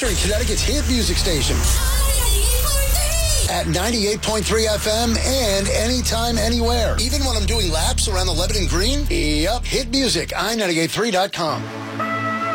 Western Connecticut's hit music station. At 98.3 FM and anytime, anywhere. Even when I'm doing laps around the Lebanon Green? Yep, hit music, i98.3.com.